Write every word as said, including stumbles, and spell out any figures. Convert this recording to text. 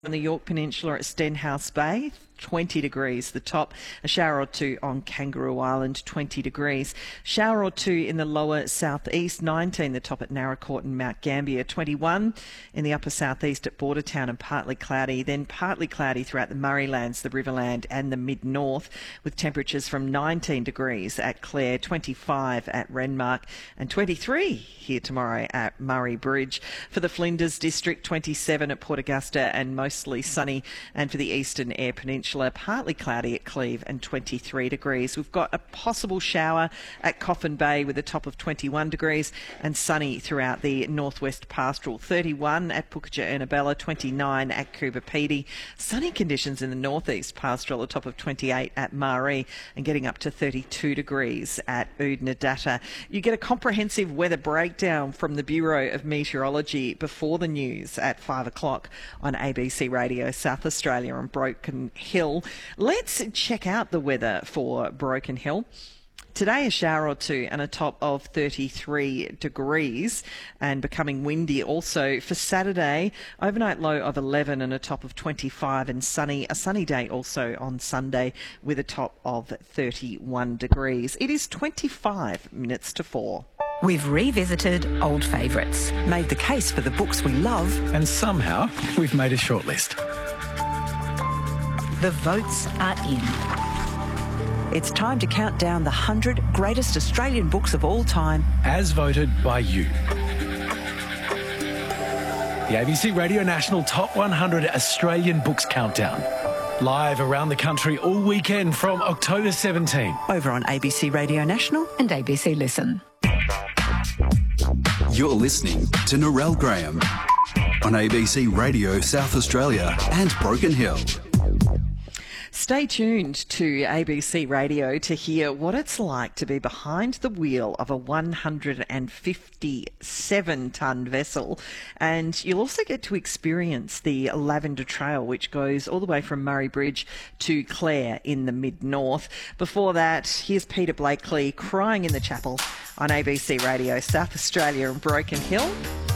On the Yorke Peninsula at Stenhouse Bay, twenty degrees the top. A shower or two on Kangaroo Island, twenty degrees. Shower or two in the lower southeast, nineteen the top at Narracourt and Mount Gambier, twenty-one in the upper southeast at Bordertown and partly cloudy, then partly cloudy throughout the Murraylands, the Riverland and the mid-north, with temperatures from nineteen degrees at Clare, twenty-five at Renmark and twenty-three here tomorrow at Murray Bridge. For the Flinders District, twenty-seven at Port Augusta and mostly sunny, and for the Eastern Eyre Peninsula, partly cloudy at Cleve and twenty-three degrees. We've got a possible shower at Coffin Bay with a top of twenty-one degrees and sunny throughout the northwest pastoral, thirty-one at Pukaja Ernabella, twenty-nine at Coober Pedy. Sunny conditions in the northeast pastoral, a top of twenty-eight at Maree and getting up to thirty-two degrees at Oodnadatta. You get a comprehensive weather breakdown from the Bureau of Meteorology before the news at five o'clock on A B C Radio South Australia and Broken Hill. Let's check out the weather for Broken Hill. Today, a shower or two and a top of thirty-three degrees and becoming windy also. For Saturday, overnight low of eleven and a top of twenty-five and sunny. A sunny day also on Sunday with a top of thirty-one degrees. It is twenty-five minutes to four. We've revisited old favourites, made the case for the books we love, and somehow we've made a shortlist. The votes are in. It's time to count down the one hundred greatest Australian books of all time. As voted by you. The A B C Radio National Top one hundred Australian Books Countdown. Live around the country all weekend from October seventeenth. Over on A B C Radio National and A B C Listen. You're listening to Narelle Graham on A B C Radio South Australia and Broken Hill. Stay tuned to A B C Radio to hear what it's like to be behind the wheel of a one hundred fifty-seven tonne vessel, and you'll also get to experience the Lavender Trail, which goes all the way from Murray Bridge to Clare in the mid-north. Before that, here's Peter Blakely, Crying in the Chapel on A B C Radio South Australia and Broken Hill.